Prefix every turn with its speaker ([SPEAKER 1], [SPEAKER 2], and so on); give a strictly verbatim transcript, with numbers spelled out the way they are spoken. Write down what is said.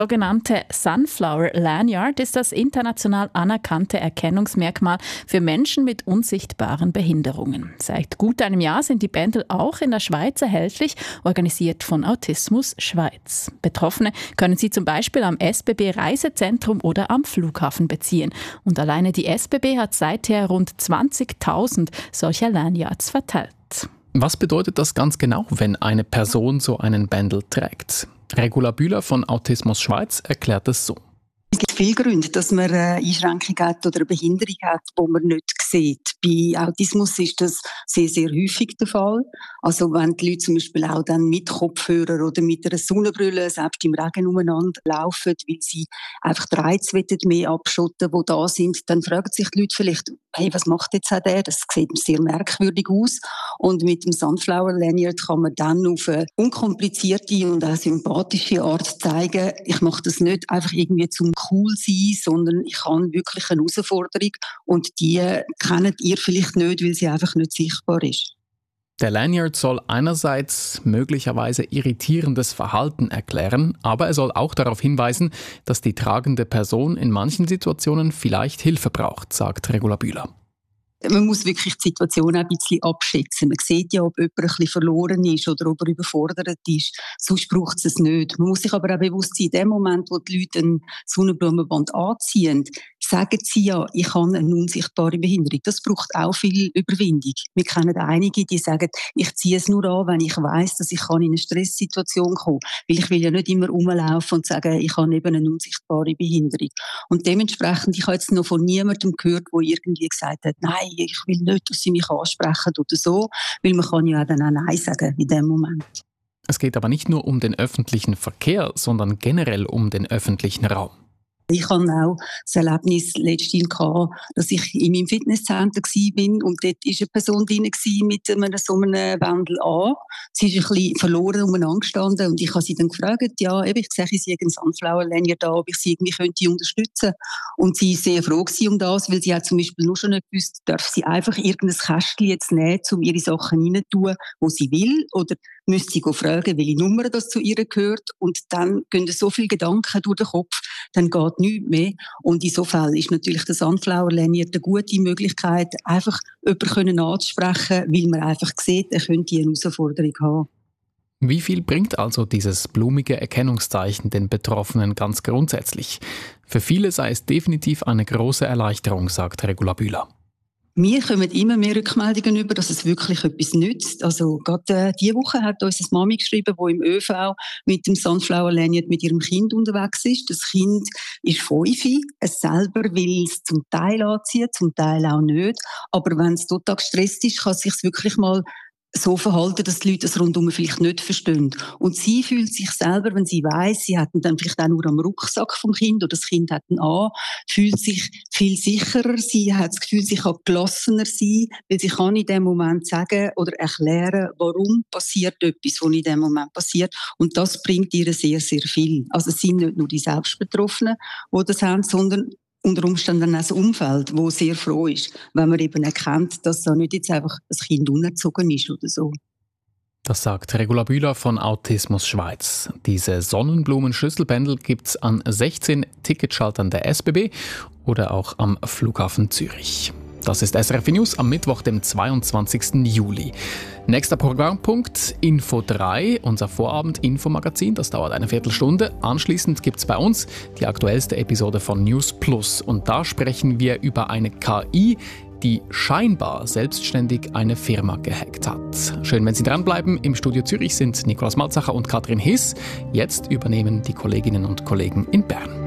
[SPEAKER 1] Das sogenannte Sunflower Lanyard ist das international anerkannte Erkennungsmerkmal für Menschen mit unsichtbaren Behinderungen. Seit gut einem Jahr sind die Bändel auch in der Schweiz erhältlich, organisiert von Autismus Schweiz. Betroffene können sie zum Beispiel am S B B-Reisezentrum oder am Flughafen beziehen. Und alleine die S B B hat seither rund zwanzigtausend solcher Lanyards verteilt.
[SPEAKER 2] Was bedeutet das ganz genau, wenn eine Person so einen Bändel trägt? Regula Bühler von Autismus Schweiz erklärt es so.
[SPEAKER 3] Es gibt viele Gründe, dass man eine Einschränkung hat oder eine Behinderung hat, die man nicht sieht. Bei Autismus ist das sehr, sehr häufig der Fall. Also wenn die Leute zum Beispiel auch dann mit Kopfhörer oder mit einer Sonnenbrille selbst im Regen umeinander laufen, weil sie einfach die Reize mehr abschotten, die da sind, dann fragen sich die Leute vielleicht, hey, was macht jetzt auch der? Das sieht sehr merkwürdig aus. Und mit dem Sunflower Lanyard kann man dann auf eine unkomplizierte und auch sympathische Art zeigen, ich mache das nicht einfach irgendwie zum cool sein, sondern ich habe wirklich eine Herausforderung und die kennt ihr vielleicht nicht, weil sie einfach nicht sichtbar ist.
[SPEAKER 2] Der Lanyard soll einerseits möglicherweise irritierendes Verhalten erklären, aber er soll auch darauf hinweisen, dass die tragende Person in manchen Situationen vielleicht Hilfe braucht, sagt Regula Bühler.
[SPEAKER 3] Man muss wirklich die Situation auch ein bisschen abschätzen. Man sieht ja, ob jemand ein bisschen verloren ist oder ob er überfordert ist. Sonst braucht es es nicht. Man muss sich aber auch bewusst sein, in dem Moment, wo die Leute ein Sonnenblumenband anziehen, sagen sie ja, ich habe eine unsichtbare Behinderung. Das braucht auch viel Überwindung. Wir kennen einige, die sagen, ich ziehe es nur an, wenn ich weiss, dass ich in eine Stresssituation kommen kann. Weil ich will ja nicht immer rumlaufen und sagen, ich habe eben eine unsichtbare Behinderung. Und dementsprechend, ich habe jetzt noch von niemandem gehört, der irgendwie gesagt hat, nein, ich will nicht, dass sie mich ansprechen oder so, weil man kann ja dann auch Nein sagen in dem Moment.
[SPEAKER 2] Es geht aber nicht nur um den öffentlichen Verkehr, sondern generell um den öffentlichen Raum.
[SPEAKER 3] Ich hatte auch das Erlebnis letztens, dass ich in meinem Fitnesscenter war und dort war eine Person drin mit einem, so einem Wandel an. Sie ist ein bisschen verloren umeinander gestanden und ich habe sie dann gefragt, ja, eben, ich sehe, sie hat einen Sunflower Lanyard da, ob ich sie irgendwie könnte unterstützen. Und sie war sehr froh um das, weil sie hat zum Beispiel nur schon nicht gewusst, darf sie einfach irgendein Kästchen jetzt nehmen, um ihre Sachen reinzutun, wo sie will, oder müsste sie fragen, welche Nummer das zu ihr gehört, und dann gehen so viele Gedanken durch den Kopf, dann geht nichts mehr. Und insofern ist natürlich der Sunflower Lanyard eine gute Möglichkeit, einfach jemanden anzusprechen, weil man einfach sieht, er könnte eine Herausforderung haben.
[SPEAKER 2] Wie viel bringt also dieses blumige Erkennungszeichen den Betroffenen ganz grundsätzlich? Für viele sei es definitiv eine große Erleichterung, sagt Regula Bühler.
[SPEAKER 3] Wir kommen immer mehr Rückmeldungen über, dass es wirklich etwas nützt. Also gerade äh, diese Woche hat uns eine Mami geschrieben, die im ÖV mit dem Sunflower Lanyard mit ihrem Kind unterwegs ist. Das Kind ist fünf, es selber will es zum Teil anziehen, zum Teil auch nicht. Aber wenn es total gestresst ist, kann es sich wirklich mal so verhalten, dass die Leute das rundum vielleicht nicht verstehen. Und sie fühlt sich selber, wenn sie weiss, sie hat ihn dann vielleicht auch nur am Rucksack vom Kind oder das Kind hat ihn an, fühlt sich viel sicherer, sie hat das Gefühl, sie kann gelassener sein, weil sie kann in dem Moment sagen oder erklären, warum passiert etwas, was in dem Moment passiert. Und das bringt ihr sehr, sehr viel. Also es sind nicht nur die Selbstbetroffenen, die das haben, sondern unter Umständen auch das Umfeld, das sehr froh ist, wenn man eben erkennt, dass da nicht jetzt einfach ein Kind unerzogen ist oder so.
[SPEAKER 2] Das sagt Regula Bühler von Autismus Schweiz. Diese Sonnenblumen-Schlüsselbändel gibt es an sechzehn Ticketschaltern der S B B oder auch am Flughafen Zürich. Das ist S R F News am Mittwoch, dem zweiundzwanzigsten Juli. Nächster Programmpunkt, Info drei, unser Vorabend-Infomagazin. Das dauert eine Viertelstunde. Anschließend gibt es bei uns die aktuellste Episode von News Plus. Und da sprechen wir über eine K I, die scheinbar selbstständig eine Firma gehackt hat. Schön, wenn Sie dranbleiben. Im Studio Zürich sind Nikolaus Malzacher und Katrin Hiss. Jetzt übernehmen die Kolleginnen und Kollegen in Bern.